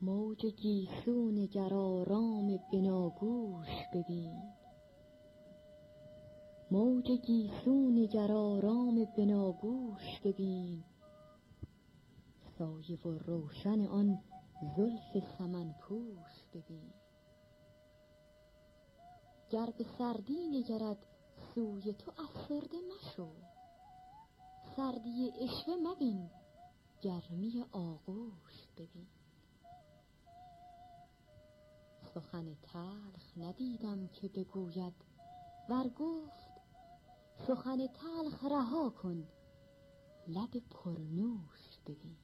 موج گیسون گرارام بناگوش ببین، موج گیسون گرارام بناگوش ببین، سایه و روشن آن زلف سمن پوش ببین. گر به سردی نگرد سوی تو افسرده مشو، سردی عشوه مبین گرمی آغوش ببین. سخن تلخ ندیدم که بگوید ور گفت، سخن تلخ رها کن لب پرنوش ببین.